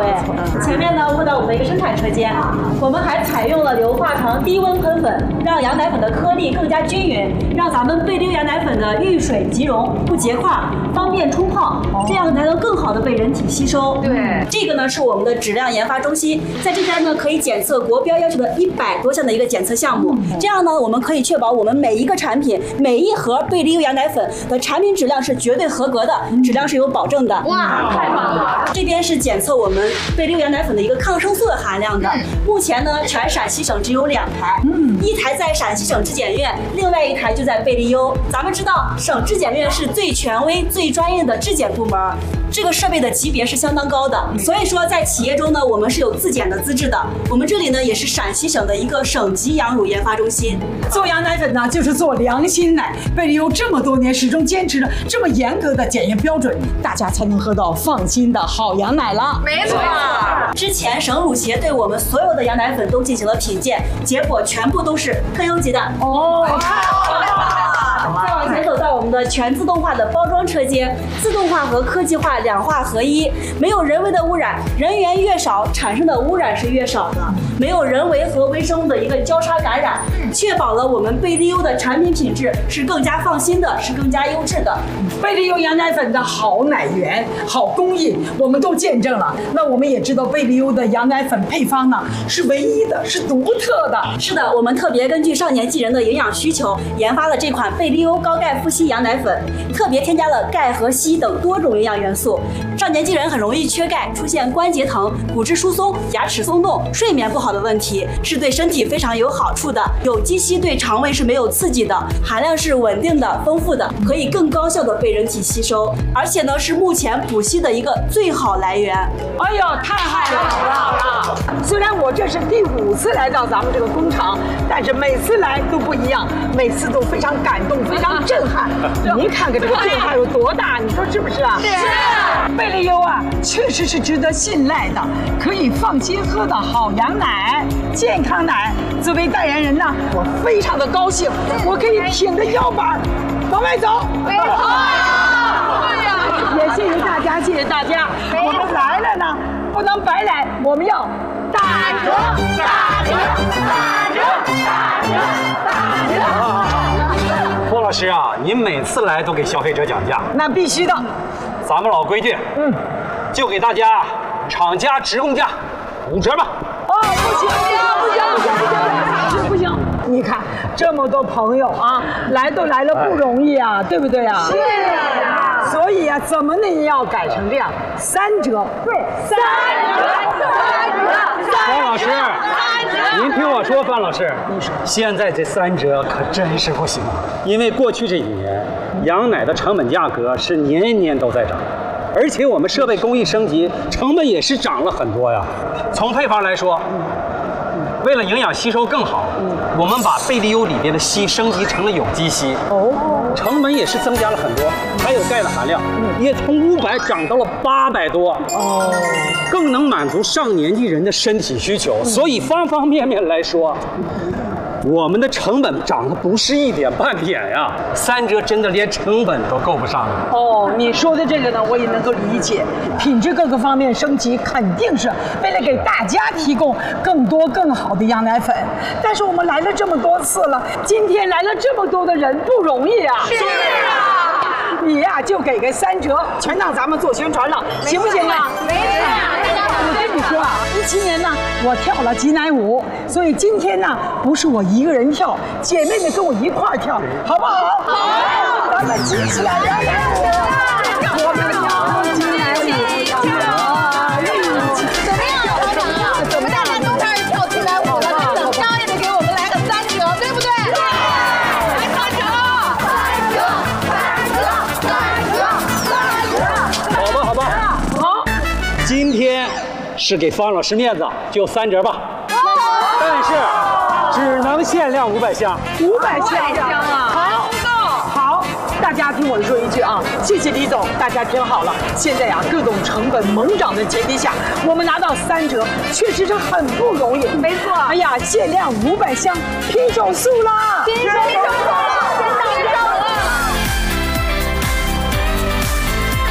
对，前面呢问到我们的一个生产车间，我们还采用了硫化糖低温喷粉，让羊奶粉的颗粒更加均匀，让咱们贝利优羊奶粉的遇水即溶，不结块，方便冲泡，这样才能更好的被人体吸收。 对， 这个呢是我们的质量研发中心，在这边呢可以检测国标要求的100多项的一个检测项目，这样呢我们可以确保我们每一个产品、每一盒贝利优羊奶粉的产品质量是绝对合格的，质量是有保证的。 哇，太棒了！ 这边是检测我们贝利优羊奶粉的一个抗生素的含量的。目前呢，全陕西省只有2台，一台在陕西省质检院，另外一台就在贝利优。咱们知道，省质检院是最权威、最专业的质检部门，这个设备的级别是相当高的。所以说，在企业中呢，我们是有自检的资质的。我们这里呢，也是陕西省的一个省级羊乳研发中心。 做羊奶粉呢，就是做良心奶。贝利优这么多年始终坚持着这么严格的检验标准，大家才能喝到放心的好羊奶了。 没错。 之前省乳协对我们所有的羊奶粉都进行了品鉴，结果全部都是特优级的。 哦，太好了！ 再往前走到我们的全自动化的包装车间，自动化和科技化2化合一，没有人为的污染，人员越少，产生的污染是越少的，没有人为和微生物的一个交叉感染，确保了我们贝利优的产品品质是更加放心的，是更加优质的。 贝利优羊奶粉的好奶源、好工艺，我们都见证了。那我们也知道，贝利优的羊奶粉配方呢是唯一的，是独特的。 是的，我们特别根据少年纪人的营养需求，研发了这款贝利优高钙富硒羊奶粉，特别添加了钙和硒等多种营养元素。少年纪人很容易缺钙，出现关节疼、骨质疏松、牙齿松动、睡眠不好的问题，是对身体非常有好处的。有机硒对肠胃是没有刺激的，含量是稳定的、丰富的，可以更高效的被人体吸收，而且呢是目前补硒的一个最好来源。 哎呦，太好了！虽然我这是第5次来到咱们这个工厂，但是每次来都不一样，每次都非常感动，非常震撼。您看看这个变化有多大，你说是不是啊？ 是。 贝利优啊，确实是值得信赖的，可以放心喝的好羊奶、健康奶。作为代言人呢，我非常的高兴，我可以挺着腰板往外走。 没错。对呀。 也谢谢大家，谢谢大家。我们来了呢，不能白来，我们要打折，打折，打折，打折，打折。 郭老师啊，您每次来都给消费者讲价， 那必须的。 咱们老规矩，就给大家厂家直供价5折吧。 哦，不行，不行！你看这么多朋友啊，来都来了不容易啊，对不对啊？ 是啊。 所以啊，怎么能要改成这样？3折，对，3折。 方老师，您听我说，范老师，现在这3折可真是不行，因为过去这几年，羊奶的成本价格是年年都在涨。而且我们设备工艺升级，成本也是涨了很多呀。从配方来说，为了营养吸收更好，我们把贝利优里边的硒升级成了有机硒，成本也是增加了很多，还有钙的含量也从500涨到了800多，更能满足上年纪人的身体需求。所以方方面面来说，我们的成本涨得不是一点半点呀，3折真的连成本都够不上了。 哦，你说的这个呢，我也能够理解，品质各个方面升级，肯定是为了给大家提供更多更好的羊奶粉。但是我们来了这么多次了，今天来了这么多的人，不容易啊。 是啊。 你呀，就给个3折，全当咱们做宣传了，行不行啊？ 没错。 我跟你说啊，17年呢，我跳了挤奶舞，所以今天呢，不是我一个人跳，姐妹们跟我一块儿跳，好不好？好，咱们挤起来摇奶舞，我们跳挤奶舞， 怎么样，团长啊？我们大家都开始跳起来舞了，那怎么着也得给我们来个3折，对不对？对，来3折 ，3折，好吧。 好， 今天是给方老师面子，就3折吧。但是只能限量500箱。 500箱啊！好，大家听我说一句啊，谢谢李总，大家听好了。现在呀，各种成本猛涨的前提下，我们拿到3折，确实是很不容易。 没错。 哎呀，限量500箱，拼手速啦！ 拼手速啦！